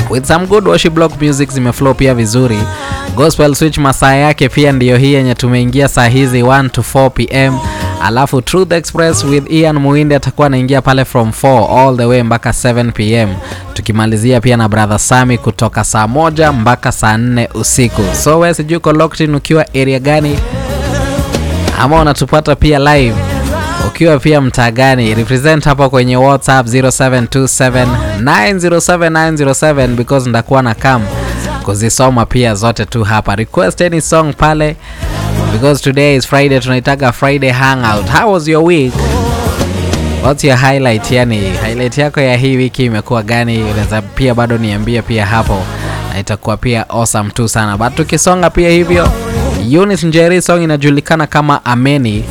with some good worship block music zimeflow pia vizuri. Gospel Switch masaa yake pia ndiyo hii yenye tumeingia saa hizi 1 to 4 pm. Alafu Truth Express with Ian Muinde atakuwa anaingia pale from 4 all the way mpaka 7 pm. Tukimalizia pia na Brother Sami kutoka saa 1 mpaka saa 4 usiku. So wewe sijui uko locked in ukiwa area gani, ama unatupata pia live ukiwa pia mtaa gani? Represent hapa kwenye WhatsApp 0727907907 because ndakuwa na kam kuzisoma pia zote tu hapa. Request any song pale because today is Friday, tunaitaga Friday Hangout. How was your week? What's your highlight? Yani highlight yako ya hii wiki imekuwa gani? Unaweza pia bado niambie pia hapo, na itakuwa pia awesome tu sana. But tukisonga pia hivyo, Eunice Njeri song inajulikana kama Ameni.